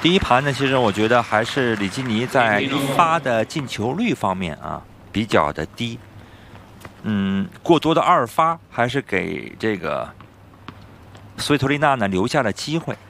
第一盘呢，其实我觉得还是里基尼在发的进球率方面啊比较的低。过多的2发还是给这个斯维托利娜呢留下了机会。